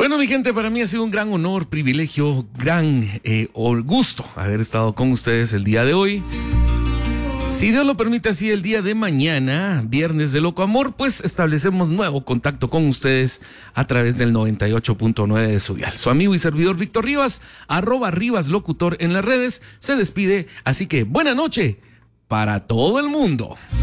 Bueno, mi gente, para mí ha sido un gran honor, privilegio, gran gusto haber estado con ustedes el día de hoy. Si Dios lo permite, así el día de mañana, viernes de Loco Amor, pues establecemos nuevo contacto con ustedes a través del 98.9 de su dial. Su amigo y servidor Víctor Rivas, @RivasLocutor en las redes, se despide. Así que buena noche para todo el mundo.